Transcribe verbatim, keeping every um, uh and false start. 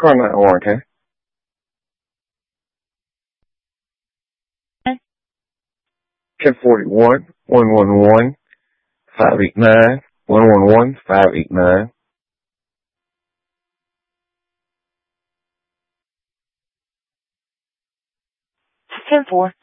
Car nine one, okay? ten forty-one, one one one, five eight nine, one one one, five eight nine. ten four.